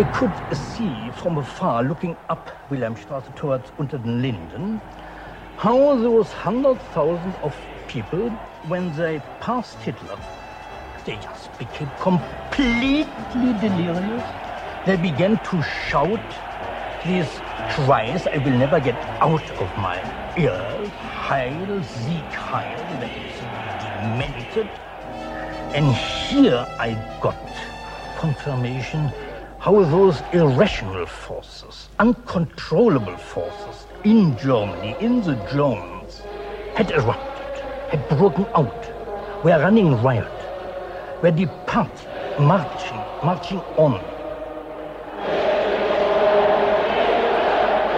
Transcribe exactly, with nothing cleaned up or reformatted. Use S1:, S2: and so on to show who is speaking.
S1: could see from afar, looking up Wilhelmstraße towards Unter den Linden, how those hundred thousand of people, when they passed Hitler, they just became completely delirious. They began to shout these cries I will never get out of my ears. Heil, Sieg, Heil. They demented. And here I got confirmation how those irrational forces, uncontrollable forces in Germany, in the Germans, had erupted, had broken out, were running riot, were departing, marching, marching on